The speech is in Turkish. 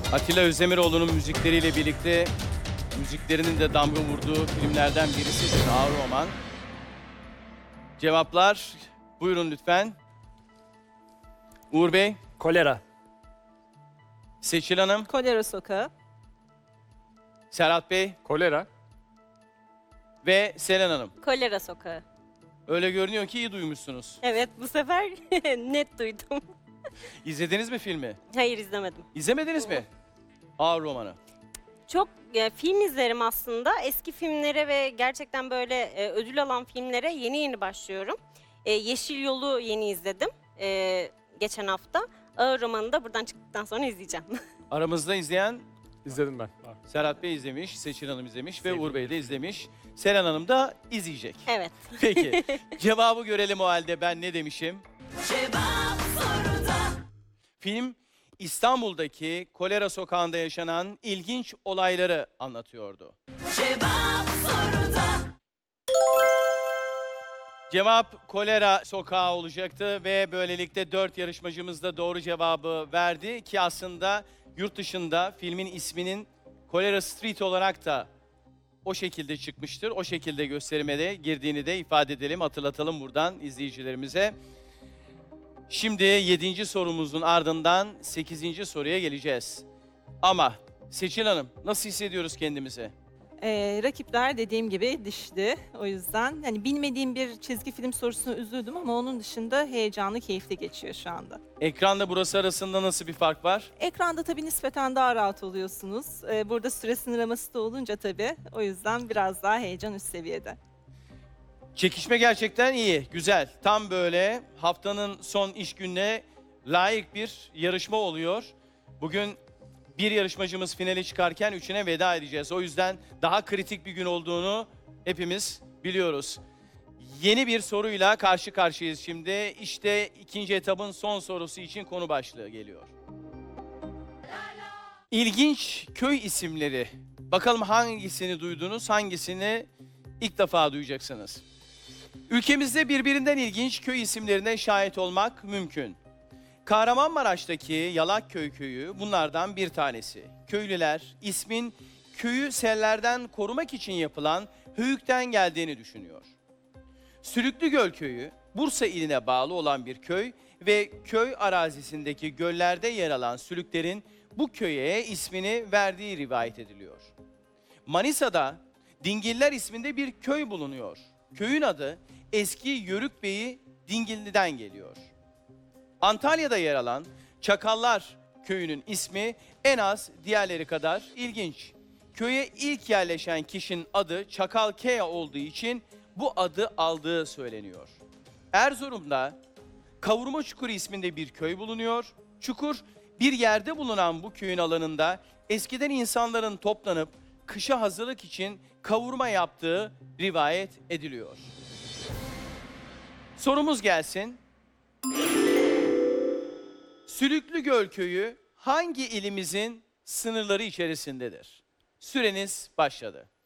Atilla Özdemiroğlu'nun müzikleriyle birlikte müziklerinin de damga vurduğu filmlerden birisidir Ağır Roman. Cevaplar buyurun lütfen. Uğur Bey, Kolera. Seçil Hanım, Kolera Sokağı. Serhat Bey Kolera. ve Selen Hanım. Kolera Sokağı. Öyle görünüyor ki iyi duymuşsunuz. Evet, bu sefer net duydum. İzlediniz mi filmi? Hayır, izlemedim. İzlemediniz mi? Ağır Roman'ı. Çok film izlerim aslında. Eski filmlere ve gerçekten böyle ödül alan filmlere yeni başlıyorum. Yeşil Yol'u yeni izledim geçen hafta. Ağır Roman'ı da buradan çıktıktan sonra izleyeceğim. Aramızda izleyen İzledim ben. Serhat Bey izlemiş, Seçil Hanım izlemiş ve Uğur Bey de izlemiş. Selen Hanım da izleyecek. Evet. Peki, cevabı görelim o halde. Ben ne demişim? Cevap soruda. Film İstanbul'daki Kolera Sokağı'nda yaşanan ilginç olayları anlatıyordu. Cevap soruda. Cevap Kolera Sokağı olacaktı ve böylelikle 4 yarışmacımız da doğru cevabı verdi ki aslında yurt dışında filmin isminin Kolera Street olarak da o şekilde çıkmıştır. O şekilde gösterime de girdiğini de ifade edelim, hatırlatalım buradan izleyicilerimize. Şimdi 7. sorumuzun ardından 8. soruya geleceğiz. Ama Seçil Hanım, nasıl hissediyoruz kendimizi? Rakipler dediğim gibi dişli. O yüzden hani bilmediğim bir çizgi film sorusuna üzüldüm ama onun dışında heyecanlı, keyifli geçiyor şu anda. Ekranla burası arasında nasıl bir fark var? Ekranda tabii nispeten daha rahat oluyorsunuz. Burada süre sınırlaması da olunca tabii o yüzden biraz daha heyecan üst seviyede. Çekişme gerçekten iyi, güzel. Tam böyle haftanın son iş gününe layık bir yarışma oluyor. Bugün bir yarışmacımız finale çıkarken üçüne veda edeceğiz. O yüzden daha kritik bir gün olduğunu hepimiz biliyoruz. Yeni bir soruyla karşı karşıyayız şimdi. İşte ikinci etabın son sorusu için konu başlığı geliyor. İlginç köy isimleri. Bakalım hangisini duydunuz, hangisini ilk defa duyacaksınız. Ülkemizde birbirinden ilginç köy isimlerine şahit olmak mümkün. Kahramanmaraş'taki Yalakköy köyü bunlardan bir tanesi. Köylüler ismin köyü sellerden korumak için yapılan höyükten geldiğini düşünüyor. Sülüklügöl köyü Bursa iline bağlı olan bir köy ve köy arazisindeki göllerde yer alan sülüklerin bu köye ismini verdiği rivayet ediliyor. Manisa'da Dingiller isminde bir köy bulunuyor. Köyün adı eski Yörükbeyi Dingilli'den geliyor. Antalya'da yer alan Çakallar köyünün ismi en az diğerleri kadar ilginç. Köye ilk yerleşen kişinin adı Çakal Kea olduğu için bu adı aldığı söyleniyor. Erzurum'da Kavurma Çukuru isminde bir köy bulunuyor. Çukur bir yerde bulunan bu köyün alanında eskiden insanların toplanıp kışa hazırlık için kavurma yaptığı rivayet ediliyor. Sorumuz gelsin. Sülüklügöl köyü hangi ilimizin sınırları içerisindedir? Süreniz başladı.